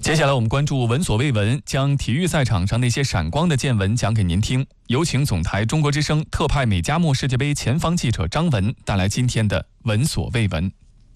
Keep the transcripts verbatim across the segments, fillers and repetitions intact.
接下来我们关注闻所未闻，将体育赛场上那些闪光的见闻讲给您听。有请总台中国之声特派美加墨世界杯前方记者张文带来今天的闻所未闻。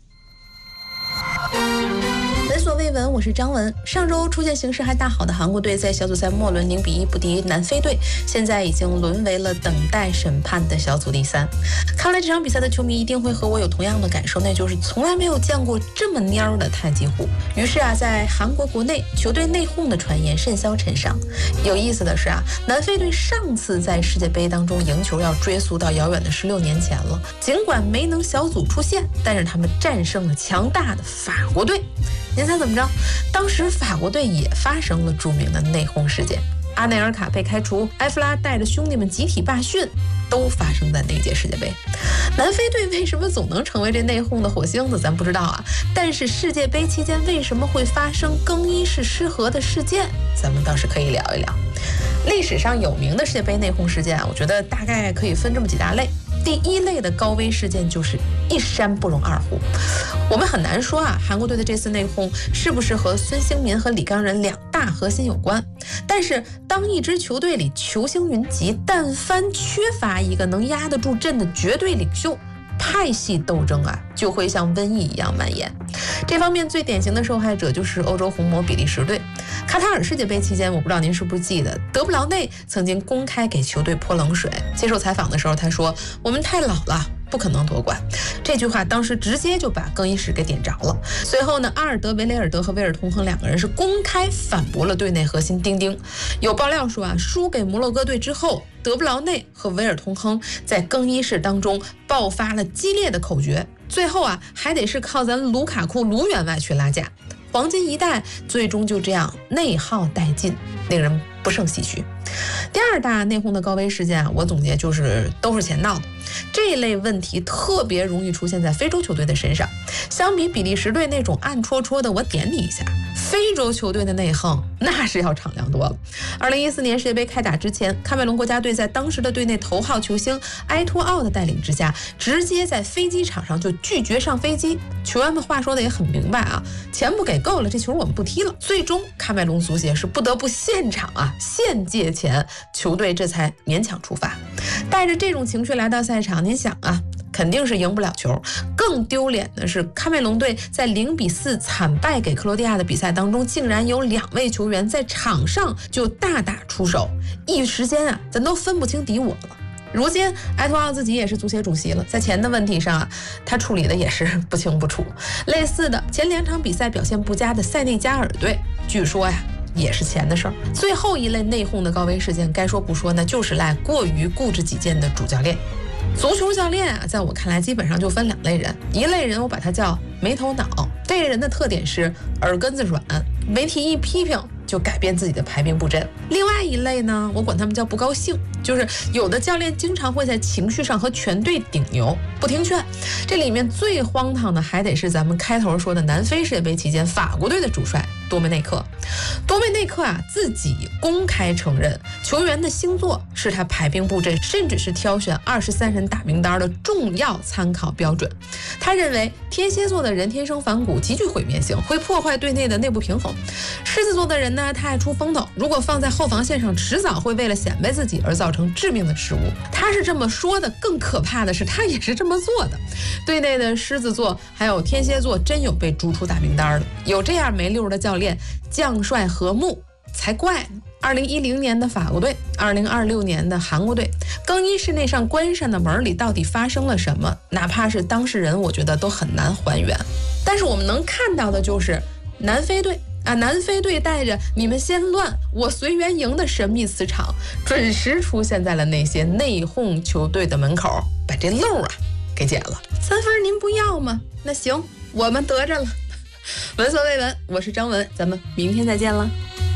闻所未闻，我是张文。上周出现形势还大好的韩国队在小组赛末轮零比一不敌南非队，现在已经沦为了等待审判的小组第三。看来这场比赛的球迷一定会和我有同样的感受，那就是从来没有见过这么蔫的太极湖。于是啊，在韩国国内球队内讧的传言甚嚣尘上。有意思的是啊，南非队上次在世界杯当中赢球要追溯到遥远的十六年前了。尽管没能小组出线，但是他们战胜了强大的法国队。您猜怎么着？当时法国队也发生了著名的内讧事件，阿内尔卡被开除，埃弗拉带着兄弟们集体罢训，都发生在那届世界杯。南非队为什么总能成为这内讧的火星子，咱不知道啊。但是世界杯期间为什么会发生更衣室失和的事件，咱们倒是可以聊一聊。历史上有名的世界杯内讧事件啊，我觉得大概可以分这么几大类。第一类的高危事件就是一山不容二虎。我们很难说啊，韩国队的这次内讧是不是和孙兴民和李刚仁两大核心有关？但是当一支球队里球星云集，但凡缺乏一个能压得住阵的绝对领袖，派系斗争啊就会像瘟疫一样蔓延。这方面最典型的受害者就是欧洲红魔比利时队。卡塔尔世界杯期间，我不知道您是不是记得，德布劳内曾经公开给球队泼冷水。接受采访的时候他说，我们太老了，不可能夺冠。这句话当时直接就把更衣室给点着了。随后呢，阿尔德维雷尔德和威尔通亨两个人是公开反驳了队内核心丁丁。有爆料说啊，输给摩洛哥队之后，德布劳内和威尔通亨在更衣室当中爆发了激烈的口角，最后啊还得是靠咱卢卡库卢员外去拉架。黄金一代最终就这样内耗殆尽，令人不胜唏嘘。第二大内讧的高危事件啊，我总结就是都是钱闹的。这一类问题特别容易出现在非洲球队的身上。相比比利时队那种暗戳戳的我点你一下，非洲球队的内讧那是要敞亮多了。二零一四年世界杯开打之前，喀麦隆国家队在当时的队内头号球星埃托奥的带领之下，直接在飞机场上就拒绝上飞机。球员们话说的也很明白啊，钱不给够了，这球我们不踢了。最终喀麦隆足协是不得不现场啊现借钱，球队这才勉强出发。带着这种情绪来到赛场，您想啊，肯定是赢不了球。更丢脸的是，喀麦隆队在零比四惨败给克罗地亚的比赛当中，竟然有两位球员在场上就大打出手，一时间啊，咱都分不清敌我了。如今埃托奥自己也是足协主席了，在钱的问题上啊，他处理的也是不清不楚。类似的，前两场比赛表现不佳的塞内加尔队，据说呀也是钱的事儿。最后一类内讧的高危事件，该说不说呢，就是赖过于固执己见的主教练。足球教练啊，在我看来基本上就分两类人，一类人我把它叫没头脑，这类人的特点是耳根子软，媒体一批评就改变自己的排兵布阵。另外一类呢，我管他们叫不高兴，就是有的教练经常会在情绪上和全队顶牛，不听劝。这里面最荒唐的还得是咱们开头说的南非世界杯期间法国队的主帅多梅内克。多梅内克啊自己公开承认，球员的星座是他排兵布阵，甚至是挑选二十三人打名单的重要参考标准。他认为天蝎座的人天生反骨，极具毁灭性，会破坏队内的内部平衡。狮子座的人呢，他爱出风头，如果放在后防线上，迟早会为了显摆自己而造成致命的失误。他是这么说的，更可怕的是他也是这么做的。队内的狮子座还有天蝎座真有被逐出大名单的，有这样没溜的教练，将帅和睦才怪呢。二零一零年的法国队，二零二六年的韩国队，更衣室那扇关上的门里到底发生了什么？哪怕是当事人，我觉得都很难还原。但是我们能看到的就是南非队啊，南非队带着“你们先乱，我随缘赢”的神秘磁场，准时出现在了那些内讧球队的门口，把这漏啊给解了。三分您不要吗？那行，我们得着了。闻所未闻，我是张文，咱们明天再见了。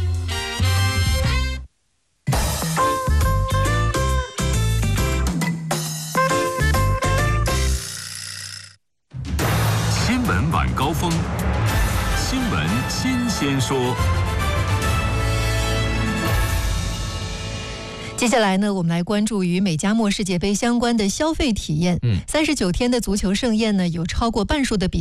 新闻晚高峰，新闻新鲜说。 接下来呢，我们来关注与美加墨世界杯相关的消费体验。 嗯， 三十九天的足球盛宴呢，有超过半数的比